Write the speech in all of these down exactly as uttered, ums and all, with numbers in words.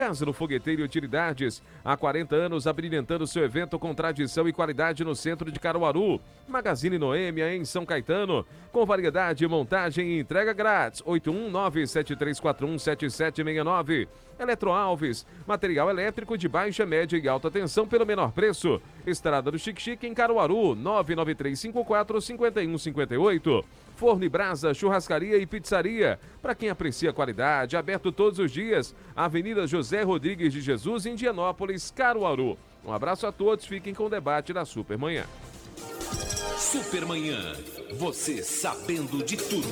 Casa do Fogueteiro e Utilidades, há quarenta anos abrilhantando seu evento com tradição e qualidade no centro de Caruaru. Magazine Noêmia em São Caetano, com variedade, montagem e entrega grátis. oito um nove, sete três quatro um, sete sete seis nove. Eletro Alves, material elétrico de baixa, média e alta tensão pelo menor preço. Estrada do Xique-Xique em Caruaru, nove nove três cinco quatro, cinco um cinco oito. Forno e Brasa, churrascaria e pizzaria. Para quem aprecia a qualidade, aberto todos os dias. Avenida José Rodrigues de Jesus, em Indianópolis, Caruaru. Um abraço a todos, fiquem com o debate da Supermanhã. Supermanhã, você sabendo de tudo.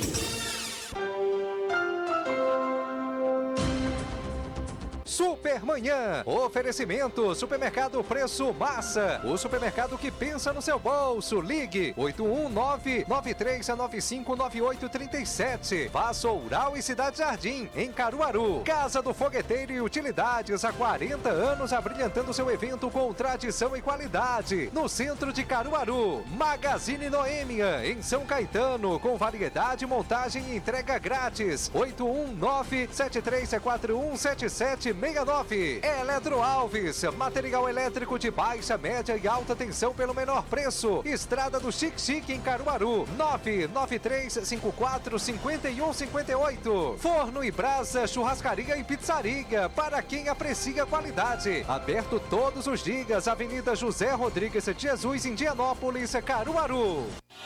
Supermanhã, oferecimento, supermercado Preço Massa, o supermercado que pensa no seu bolso. Ligue oito um nove, nove três nove cinco, nove oito três sete. Vassoural e Cidade Jardim, em Caruaru. Casa do Fogueteiro e Utilidades, há quarenta anos abrilhantando seu evento com tradição e qualidade. No centro de Caruaru. Magazine Noêmia, em São Caetano, com variedade, montagem e entrega grátis. oito um nove, sete três quatro um, sete sete seis nove. Eletro Alves, material elétrico de baixa, média e alta tensão pelo menor preço. Estrada do Xique-Xique em Caruaru, nove nove três cinco quatro, cinco um cinco oito. Forno e Brasa, churrascaria e pizzaria, para quem aprecia qualidade. Aberto todos os dias, Avenida José Rodrigues de Jesus, Indianópolis, Caruaru.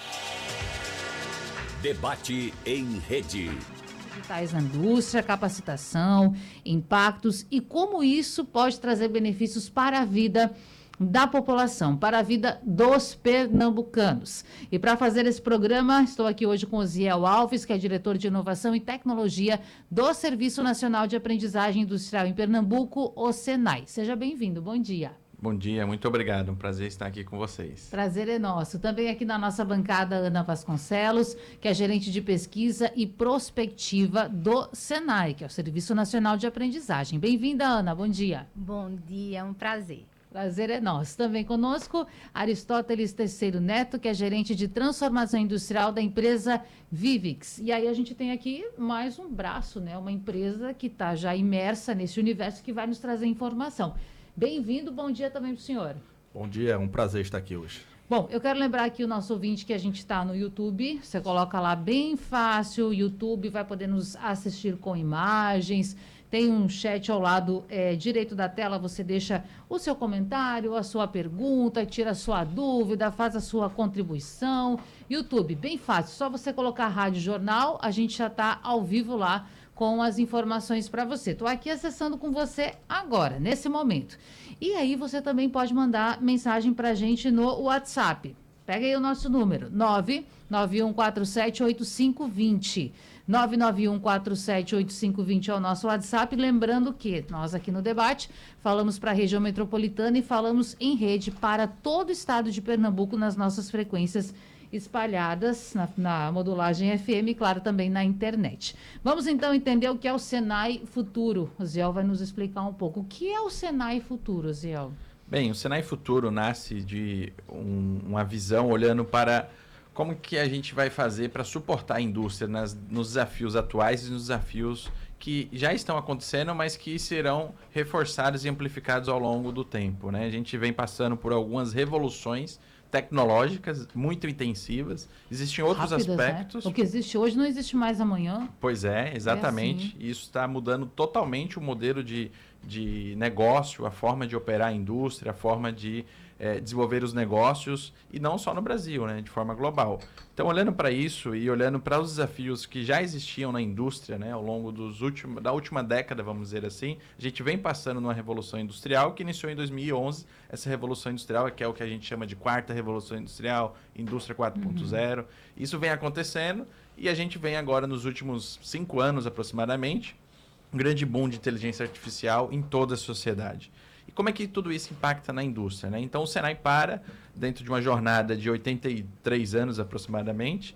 Debate em rede. Digitais na indústria, capacitação, impactos e como isso pode trazer benefícios para a vida da população, para a vida dos pernambucanos. E para fazer esse programa, estou aqui hoje com o Ziel Alves, que é diretor de Inovação e Tecnologia do Serviço Nacional de Aprendizagem Industrial em Pernambuco, o SENAI. Seja bem-vindo, bom dia. Bom dia, muito obrigado. Um prazer estar aqui com vocês. Prazer é nosso. Também aqui na nossa bancada, Ana Vasconcelos, que é gerente de pesquisa e prospectiva do SENAI, que é o Serviço Nacional de Aprendizagem. Bem-vinda, Ana. Bom dia. Bom dia, é um prazer. Prazer é nosso. Também conosco, Aristóteles Terceiro Neto, que é gerente de transformação industrial da empresa Vivix. E aí a gente tem aqui mais um braço, né? Uma empresa que está já imersa nesse universo que vai nos trazer informação. Bem-vindo, bom dia também para o senhor. Bom dia, é um prazer estar aqui hoje. Bom, eu quero lembrar aqui o nosso ouvinte que a gente está no YouTube, você coloca lá bem fácil, YouTube vai poder nos assistir com imagens, tem um chat ao lado é, direito da tela, você deixa o seu comentário, a sua pergunta, tira a sua dúvida, faz a sua contribuição. YouTube, bem fácil, só você colocar Rádio Jornal, a gente já está ao vivo lá com as informações para você. Estou aqui acessando com você agora, nesse momento. E aí você também pode mandar mensagem para a gente no WhatsApp. Pega aí o nosso número, nove nove um quatro sete oito cinco dois zero. nove nove um quatro sete oito cinco dois zero é o nosso WhatsApp. Lembrando que nós aqui no debate falamos para a região metropolitana e falamos em rede para todo o estado de Pernambuco nas nossas frequências espalhadas na, na modulagem F M e, claro, também na internet. Vamos, então, entender o que é o SENAI Futuro. O Ziel vai nos explicar um pouco. O que é o SENAI Futuro, Ziel? Bem, o SENAI Futuro nasce de um, uma visão olhando para como que a gente vai fazer para suportar a indústria nas, nos desafios atuais e nos desafios que já estão acontecendo, mas que serão reforçados e amplificados ao longo do tempo, né? A gente vem passando por algumas revoluções tecnológicas muito intensivas. Existem outros Rápidas, aspectos. Né? O que existe hoje não existe mais amanhã. Pois é, exatamente. É assim. Isso está mudando totalmente o modelo de, de negócio, a forma de operar a indústria, a forma de é, desenvolver os negócios, e não só no Brasil, né, de forma global. Então, olhando para isso e olhando para os desafios que já existiam na indústria, né, ao longo dos últimos, da última década, vamos dizer assim, a gente vem passando numa revolução industrial que iniciou em dois mil e onze. Essa revolução industrial, que é o que a gente chama de quarta revolução industrial, indústria quatro ponto zero. Uhum. Isso vem acontecendo e a gente vem agora, nos últimos cinco anos aproximadamente, um grande boom de inteligência artificial em toda a sociedade. E como é que tudo isso impacta na indústria, né? Então, o SENAI para, dentro de uma jornada de oitenta e três anos aproximadamente,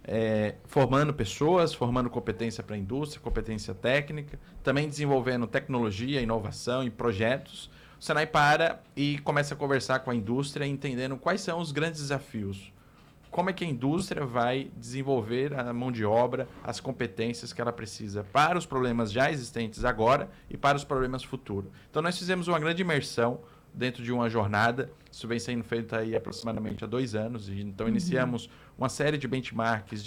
é, formando pessoas, formando competência para a indústria, competência técnica, também desenvolvendo tecnologia, inovação e projetos. O SENAI para e começa a conversar com a indústria, entendendo quais são os grandes desafios como é que a indústria vai desenvolver a mão de obra, as competências que ela precisa para os problemas já existentes agora e para os problemas futuros. Então, nós fizemos uma grande imersão dentro de uma jornada. Isso vem sendo feito aí aproximadamente há dois anos. E, então, uhum. iniciamos uma série de benchmarks,